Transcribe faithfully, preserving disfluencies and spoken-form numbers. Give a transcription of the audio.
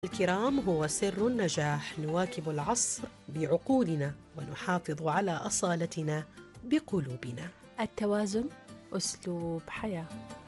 الكرام هو سر النجاح. نواكب العصر بعقولنا ونحافظ على أصالتنا بقلوبنا. التوازن أسلوب حياة.